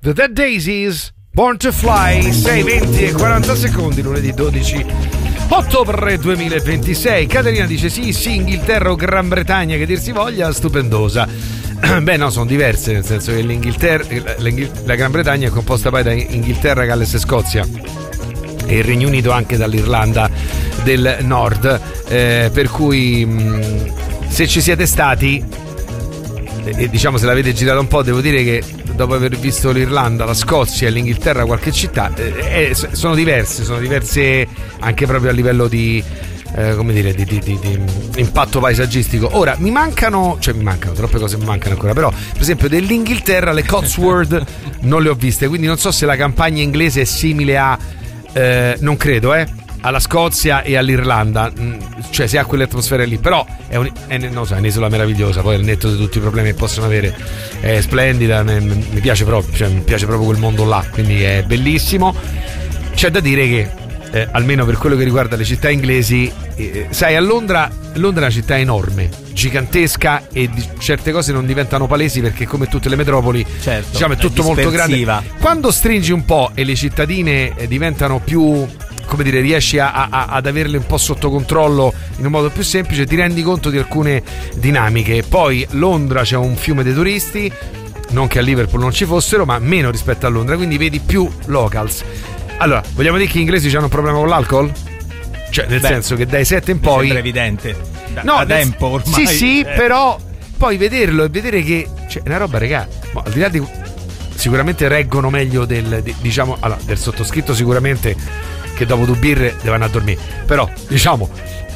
The Dead Daisies, Born to Fly, 6:20 e 40 secondi, lunedì 12 ottobre 2026. Caterina dice sì, Inghilterra o Gran Bretagna, che dir si voglia, stupendosa. Beh no, sono diverse, nel senso che la Gran Bretagna è composta poi da Inghilterra, Galles e Scozia, e il Regno Unito anche dall'Irlanda del Nord, per cui se ci siete stati, e diciamo se l'avete girata un po', devo dire che dopo aver visto l'Irlanda, la Scozia e l'Inghilterra, qualche città, sono diverse anche proprio a livello di come dire, di impatto paesaggistico. Ora mi mancano troppe cose, mi mancano ancora, però per esempio dell'Inghilterra le Cotswold non le ho viste, quindi non so se la campagna inglese è simile a non credo alla Scozia e all'Irlanda, cioè se ha quelle atmosfere lì, però non so, è un'isola meravigliosa, poi al netto di tutti i problemi che possono avere è splendida, mi piace proprio, cioè mi piace proprio quel mondo là, quindi è bellissimo. C'è da dire che almeno per quello che riguarda le città inglesi, sai, a Londra è una città enorme, gigantesca, e certe cose non diventano palesi perché, come tutte le metropoli, certo, diciamo, è tutto molto grande. Quando stringi un po' e le cittadine diventano più, come dire, riesci ad averle un po' sotto controllo in un modo più semplice, ti rendi conto di alcune dinamiche. Poi Londra c'è un fiume di turisti, non che a Liverpool non ci fossero, ma meno rispetto a Londra, quindi vedi più locals. Allora, vogliamo dire che gli inglesi hanno un problema con l'alcol? Cioè, nel senso che dai 7 in poi... Sembra evidente. Da tempo ormai. Sì, però poi vederlo e vedere che... Cioè, è una roba, regà, al di là di... Sicuramente reggono meglio del sottoscritto, sicuramente, che dopo 2 birre devono a dormire. Però, diciamo...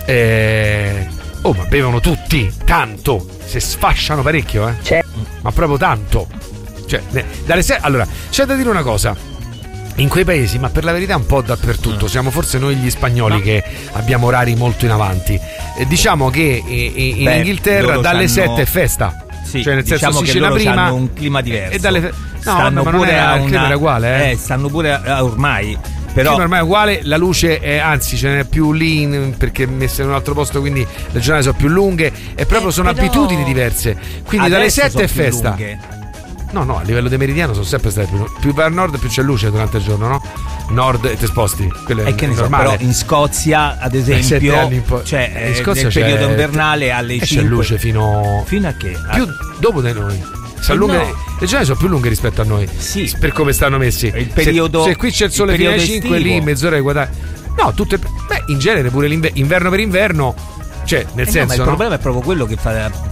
ma bevono tutti, tanto. Se sfasciano parecchio, ma proprio tanto. Cioè, allora, c'è da dire una cosa. In quei paesi, ma per la verità un po' dappertutto, siamo forse noi gli spagnoli che abbiamo orari molto in avanti. Diciamo che in Inghilterra dalle 7 è festa. Sì, cioè nel senso, diciamo si che cena loro prima hanno un clima diverso. Ma non era, il clima era uguale, stanno pure ormai. Però ormai è uguale, la luce è, anzi ce n'è più lì perché messa in un altro posto, quindi le giornate sono più lunghe e proprio sono abitudini diverse. Quindi dalle 7 è festa. Lunghe. No, a livello di meridiano sono sempre state più vai al nord più c'è luce durante il giorno, no? Nord e te sposti, quello è che ne normale. So, però in Scozia, ad esempio, cioè in Scozia nel periodo invernale alle 5 c'è luce fino a che? Più dopo di noi. Le giornate sono più lunghe rispetto a noi. Sì. Per come stanno messi. Il periodo, se qui c'è il sole fino alle 5, lì mezz'ora di guadagno. No, in genere pure inverno per inverno. Cioè, nel senso, ma il problema è proprio quello che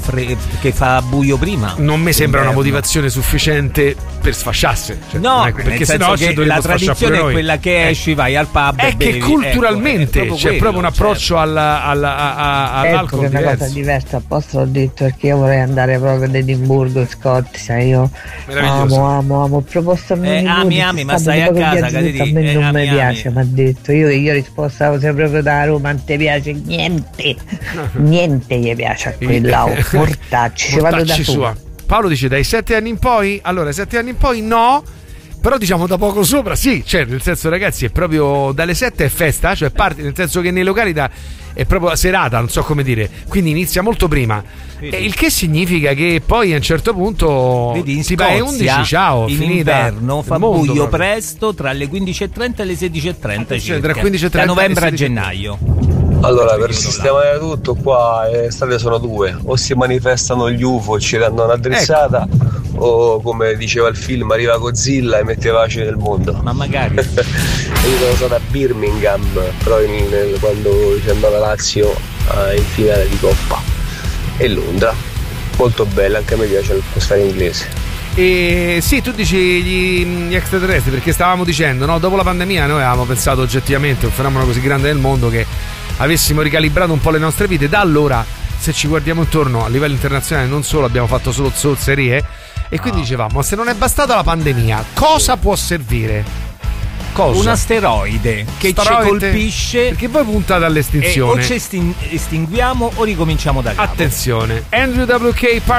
fa buio prima. Non mi sembra una motivazione sufficiente per sfasciarsi. Cioè, perché sennò la tradizione è quella che esci, vai al pub e bevi. Che culturalmente c'è proprio un approccio all'alcol è una cosa diversa. Apposta l'ho detto, perché io vorrei andare proprio ad Edimburgo, Scozia. Io amo. Ho proposto a me ami, ma stai a casa, a me non mi piace, mi ha detto. Io ho risposto cose proprio da Roma, non ti piace niente gli piace a quella mortacci, vado da sua. Paolo dice dai 7 anni in poi. Allora 7 anni in poi no, però diciamo da poco sopra sì, cioè nel senso, ragazzi, è proprio dalle 7 è festa, cioè parte, nel senso che nei locali è proprio serata, non so come dire, quindi inizia molto prima. Il che significa che poi a un certo punto si va a 11, ciao, in finita. Inverno fa buio presto tra le 15:30 e le 16:30 tra 15:30 da novembre a gennaio. Allora, per sistemare tutto qua, le strade sono 2: o si manifestano gli UFO e ci danno una drizzata, o come diceva il film, arriva Godzilla e mette pace nel mondo. Ma magari. Io sono stato a Birmingham, però quando c'è andata Lazio in finale di Coppa, e Londra, molto bella, anche a me piace l'atmosfera inglese. E sì, tu dici gli extraterrestri, perché stavamo dicendo, no? Dopo la pandemia noi avevamo pensato oggettivamente un fenomeno così grande nel mondo che avessimo ricalibrato un po' le nostre vite. Da allora, se ci guardiamo intorno a livello internazionale, non solo abbiamo fatto solo zozzerie, e quindi dicevamo, se non è bastata la pandemia, cosa può servire? Un asteroide che ci colpisce, perché poi puntate all'estinzione, o ci estinguiamo o ricominciamo da capo. Attenzione, Andrew WK